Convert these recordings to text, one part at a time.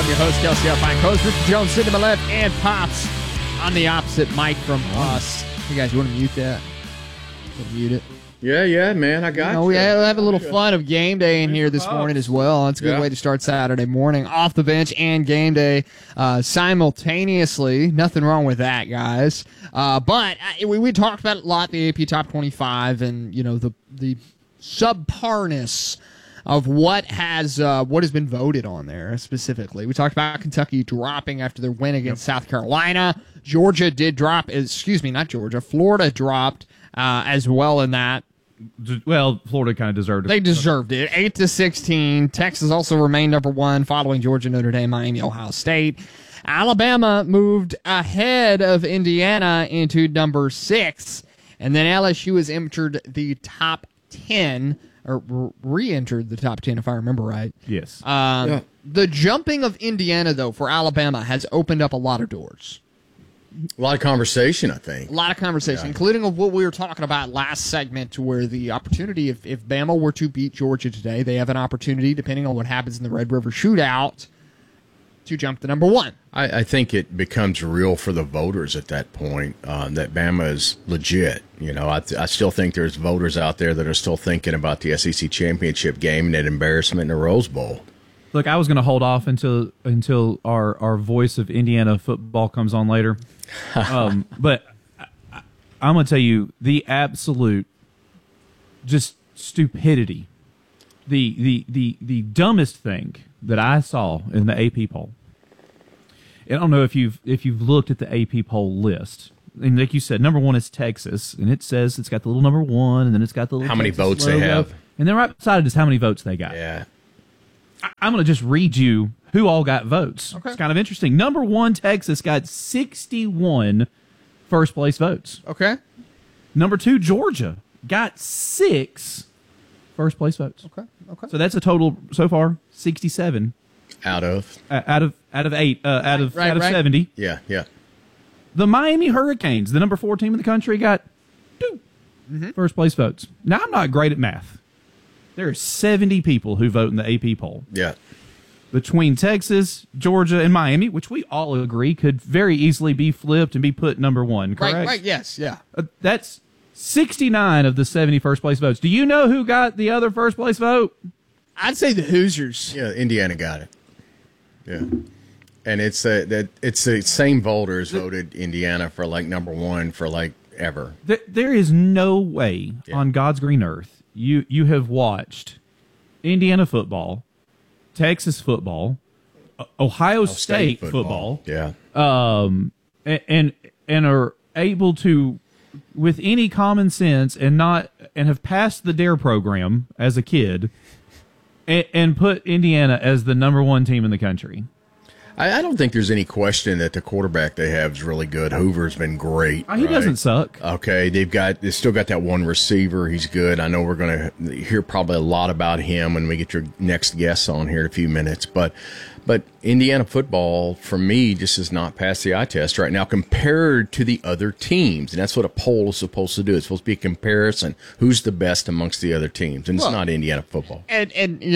I'm your host, Kelsey Fine Coast. Richard Jones sitting to my left, and Pops on the opposite mic from us. Hey guys, you want to mute that? Mute it. Yeah, man, I got you. We have a little fun of game day in here this morning as well. It's a good way to start Saturday morning. Off the bench and game day simultaneously. Nothing wrong with that, guys. But we talked about it a lot, the AP Top 25, and the subparness of what has been voted on there specifically. We talked about Kentucky dropping after their win against South Carolina. Georgia did drop. Not Georgia. Florida dropped as well in that. Well, Florida kind of deserved it. They deserved it. 8-16. Texas also remained number one, following Georgia, Notre Dame, Miami, Ohio State. Alabama moved ahead of Indiana into number 6, and then LSU has entered the top 10, or re-entered the top 10, if I remember right. Yes. The jumping of Indiana, though, for Alabama has opened up a lot of doors. A lot of conversation, I think. A lot of conversation, including of what we were talking about last segment, to where the opportunity, if Bama were to beat Georgia today, they have an opportunity, depending on what happens in the Red River Shootout, to jump to number 1. I think it becomes real for the voters at that point, that Bama is legit. I still think there's voters out there that are still thinking about the SEC championship game and that embarrassment in the Rose Bowl. Look, I was going to hold off until our voice of Indiana football comes on later. But I'm going to tell you the absolute just stupidity, the dumbest thing that I saw in the AP poll. And I don't know if you've looked at the AP poll list. And like you said, number 1 is Texas, and it says it's got the little number 1, and then it's got the little how many Texas votes logo. they have, and then right beside it is how many votes they got. Yeah. I'm going to just read you who all got votes. Okay. It's kind of interesting. Number 1, Texas got 61 first-place votes. Okay. Number 2, Georgia got 6 first-place votes. Okay. So that's a total so far 67 Out of 8 out of 70. Yeah. The Miami Hurricanes, the number 4 team in the country, got 2 first-place votes. Now, I'm not great at math. There are 70 people who vote in the AP poll. Yeah. Between Texas, Georgia, and Miami, which we all agree could very easily be flipped and be put number 1, correct? Right, yes, yeah. That's 69 of the 70 first-place votes. Do you know who got the other first-place vote? I'd say the Hoosiers. Yeah, Indiana got it. Yeah. And it's the same voters voted Indiana for number 1 for ever. There is no way on God's green earth you have watched Indiana football, Texas football, Ohio State football, and are able to, with any common sense, and have passed the DARE program as a kid, and put Indiana as the number 1 team in the country. I don't think there's any question that the quarterback they have is really good. Hoover's been great. He doesn't suck. Okay, they still got that one receiver. He's good. I know we're going to hear probably a lot about him when we get your next guest on here in a few minutes. But Indiana football, for me, just has not passed the eye test right now compared to the other teams. And that's what a poll is supposed to do. It's supposed to be a comparison. Who's the best amongst the other teams? And it's not Indiana football. And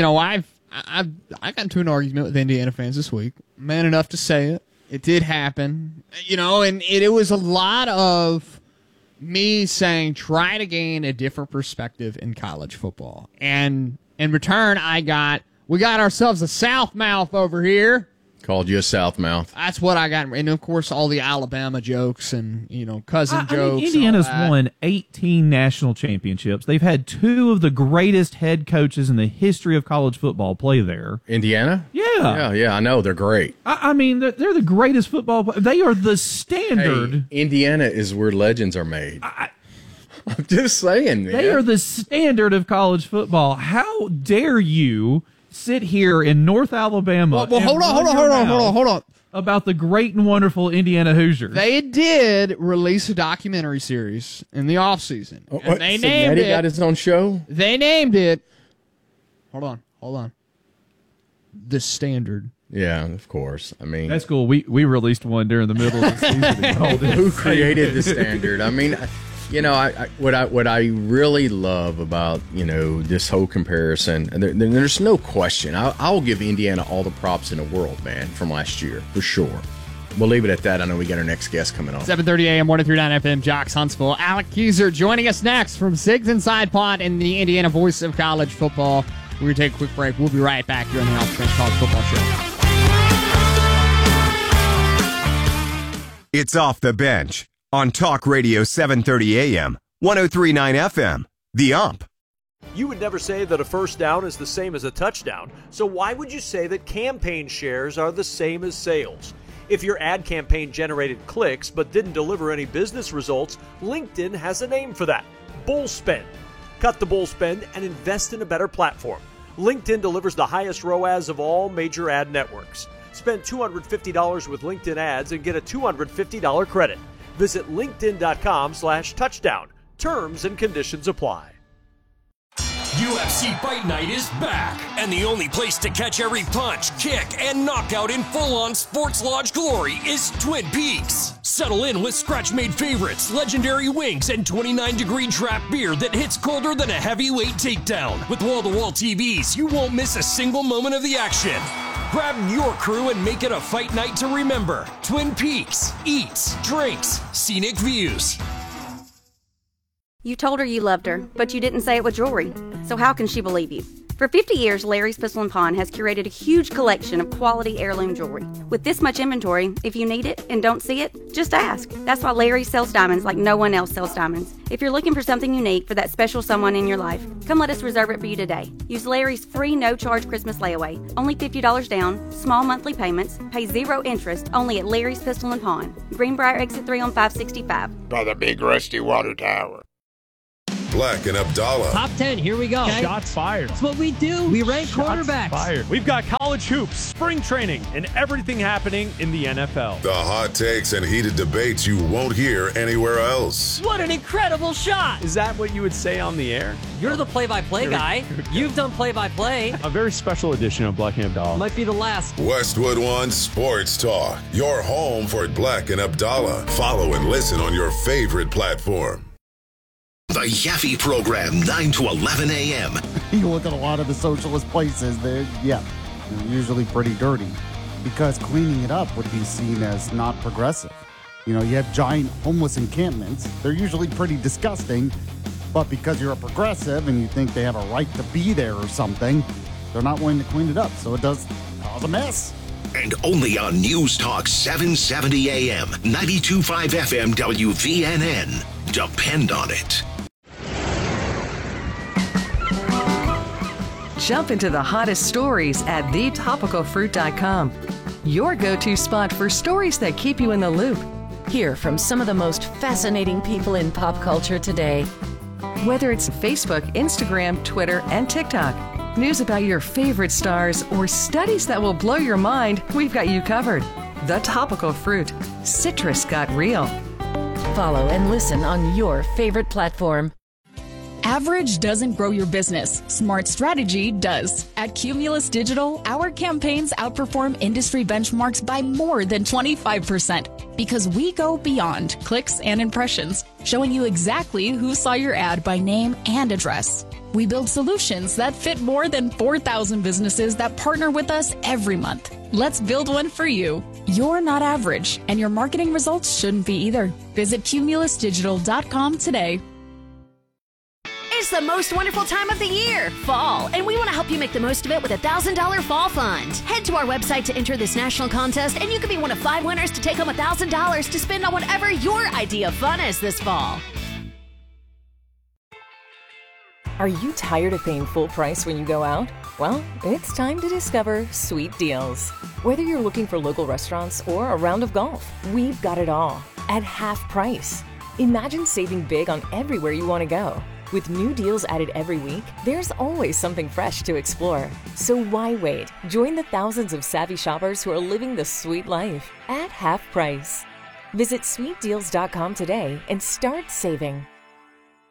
I got into an argument with Indiana fans this week. Man enough to say it. It did happen. And it was a lot of me saying, try to gain a different perspective in college football. And in return, we got ourselves a South Mouth over here. Called you a Southmouth. That's what I got. And, of course, all the Alabama jokes and, cousin jokes. Indiana's won 18 national championships. They've had 2 of the greatest head coaches in the history of college football play there. Indiana? Yeah, I know. They're great. I mean, they're the greatest football. They are the standard. Hey, Indiana is where legends are made. I'm just saying, man. They are the standard of college football. How dare you sit here in North Alabama? Well, hold on. About the great and wonderful Indiana Hoosiers. They did release a documentary series in the offseason. And they named it. Got his own show? They named it. Hold on. The Standard. Yeah, of course. I mean, that's cool. We released one during the middle of the season. Who created the Standard? I mean, what I really love about this whole comparison, and there's no question. I'll give Indiana all the props in the world, man, from last year for sure. We'll leave it at that. I know we got our next guest coming on. 7:30 a.m. 103.9 FM. Jocks Huntsville. Alec Keyser joining us next from Sigs Inside Pod and the Indiana voice of college football. We're going to take a quick break. We'll be right back here on the Off the Bench College Football Show. It's Off the Bench on Talk Radio 730 AM, 103.9 FM. The Ump. You would never say that a first down is the same as a touchdown, so why would you say that campaign shares are the same as sales? If your ad campaign generated clicks but didn't deliver any business results, LinkedIn has a name for that: bull spend. Cut the bull spend and invest in a better platform. LinkedIn delivers the highest ROAS of all major ad networks. Spend $250 with LinkedIn ads and get a $250 credit. Visit linkedin.com/touchdown. Terms and conditions apply. UFC Fight Night is back, and the only place to catch every punch, kick, and knockout in full-on Sports Lodge glory is Twin Peaks. Settle in with scratch-made favorites, legendary wings, and 29-degree draft beer that hits colder than a heavyweight takedown. With wall-to-wall TVs, you won't miss a single moment of the action. Grab your crew and make it a fight night to remember. Twin Peaks. Eats, drinks, scenic views. You told her you loved her, but you didn't say it with jewelry. So how can she believe you? For 50 years, Larry's Pistol and Pawn has curated a huge collection of quality heirloom jewelry. With this much inventory, if you need it and don't see it, just ask. That's why Larry sells diamonds like no one else sells diamonds. If you're looking for something unique for that special someone in your life, come let us reserve it for you today. Use Larry's free no-charge Christmas layaway. Only $50 down, small monthly payments, pay 0 interest, only at Larry's Pistol and Pawn. Greenbrier Exit 3 on 565. By the big rusty water tower. Black and Abdallah. Top 10, here we go. Okay. Shots fired. That's what we do. We rank quarterbacks. Fired. We've got college hoops, spring training, and everything happening in the NFL. The hot takes and heated debates you won't hear anywhere else. What an incredible shot. Is that what you would say on the air? You're the play-by-play guy. You've done play-by-play. A very special edition of Black and Abdallah. Might be the last. Westwood One Sports Talk. Your home for Black and Abdallah. Follow and listen on your favorite platform. The Yaffe Program, 9 to 11 a.m. You look at a lot of the socialist places, they're usually pretty dirty because cleaning it up would be seen as not progressive. You have giant homeless encampments. They're usually pretty disgusting, but because you're a progressive and you think they have a right to be there or something, they're not willing to clean it up, so it does cause a mess. And only on News Talk 770 AM, 92.5 FM WVNN. Depend on it. Jump into the hottest stories at thetopicalfruit.com. Your go-to spot for stories that keep you in the loop. Hear from some of the most fascinating people in pop culture today. Whether it's Facebook, Instagram, Twitter, and TikTok, news about your favorite stars, or studies that will blow your mind, we've got you covered. The Topical Fruit. Citrus got real. Follow and listen on your favorite platform. Average doesn't grow your business. Smart strategy does. At Cumulus Digital, our campaigns outperform industry benchmarks by more than 25% because we go beyond clicks and impressions, showing you exactly who saw your ad by name and address. We build solutions that fit more than 4,000 businesses that partner with us every month. Let's build one for you. You're not average, and your marketing results shouldn't be either. Visit cumulusdigital.com today. It's the most wonderful time of the year, fall, and we want to help you make the most of it with a $1,000 fall fund. Head to our website to enter this national contest, and you could be one of 5 winners to take home $1,000 to spend on whatever your idea of fun is this fall. Are you tired of paying full price when you go out? Well, it's time to discover Sweet Deals. Whether you're looking for local restaurants or a round of golf, we've got it all at half price. Imagine saving big on everywhere you want to go. With new deals added every week, there's always something fresh to explore. So why wait? Join the thousands of savvy shoppers who are living the sweet life at half price. Visit sweetdeals.com today and start saving.